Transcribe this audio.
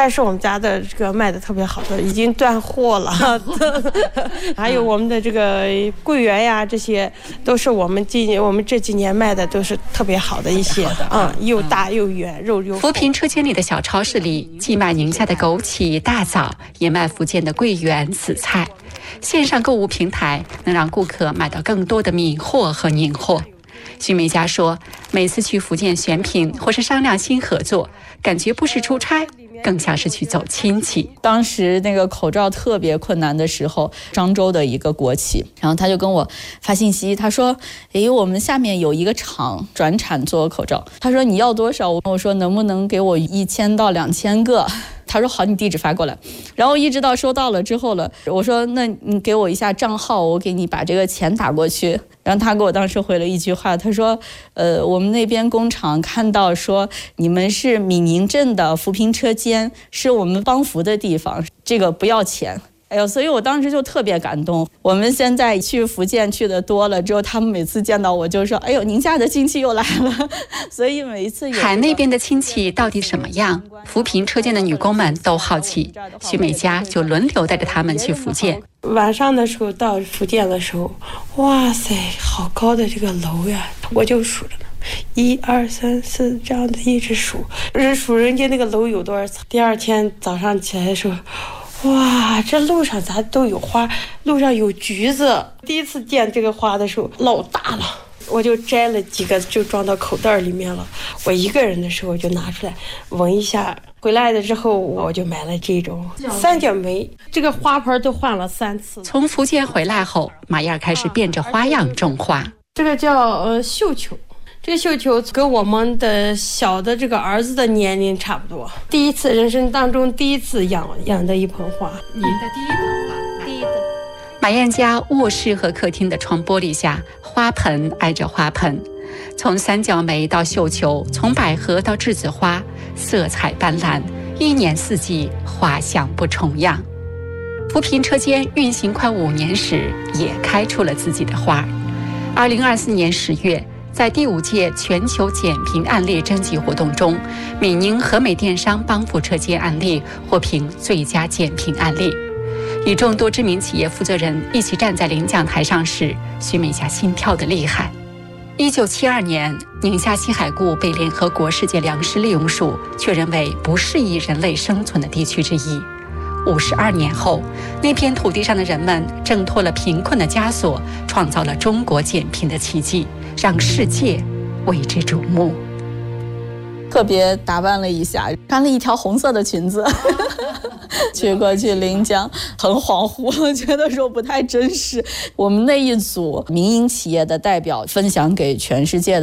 菜是我们家的这个卖的特别好的，已经断货了。还有我们的这个桂圆呀，这些都是我们这几年卖的都是特别好的一些，又大又圆，肉又。 扶贫车间里的小超市里，既卖宁夏的枸杞、大枣，也卖福建的桂圆、紫菜。线上购物平台能让顾客买到更多的米货和宁货。徐美佳说，每次去福建选品或是商量新合作，感觉不是出差，更像是去走亲戚。 当时那个口罩特别困难的时候，漳州的一个国企，然后他就跟我发信息，他说我们下面有一个厂转产做口罩，他说你要多少？我说能不能给我1000到2000个？他说好，你地址发过来。然后一直到收到了之后了，我说那你给我一下账号，我给你把这个钱打过去。然后他给我当时回了一句话，他说我们那边工厂看到说你们是闽宁镇的扶贫车间，是我们帮扶的地方，这个不要钱。所以我当时就特别感动。我们现在去福建去的多了之后，他们每次见到我就说宁夏的亲戚又来了。所以每一次海那边的亲戚到底什么样，扶贫车间的女工们都好奇。徐美佳就轮流带着他们去福建。 晚上的时候到福建的时候，哇塞，好高的这个楼呀，我就数着呢，1、2、3、4这样的一直数人家那个楼有多少层。第二天早上起来的时候，哇，这路上咋都有花，路上有橘子。第一次见这个花的时候老大了，我就摘了几个就装到口袋里面了。我一个人的时候就拿出来闻一下，回来的之后我就买了这种三角梅，这个花盆都换了3次。 从福建回来后，马燕开始变着花样种花。 这个叫绣球，这个绣球跟我们的小的这个儿子的年龄差不多。人生当中第一次养的一盆花。 您的第一盆花？第一盆。马燕家卧室和客厅的窗玻璃下，花盆挨着花盆，从三角梅到绣球，从百合到栀子花，色彩斑斓，一年四季花香不重样。扶贫车间运行快5年时，也开出了自己的花。2024年10月。在第5届全球减贫案例征集活动中，闽宁和美电商帮扶车间案例获评最佳减贫案例。与众多知名企业负责人一起站在领奖台上时，徐美佳心跳得厉害。1972年，宁夏西海固被联合国世界粮食利用署确认为不适宜人类生存的地区之一。52年后，那片土地上的人们挣脱了贫困的枷锁，创造了中国减贫的奇迹，让世界为之瞩目。 特别打扮了一下，穿了一条红色的裙子去过去领奖，很恍惚，我觉得说不太真实。我们那一组民营企业的代表分享给全世界的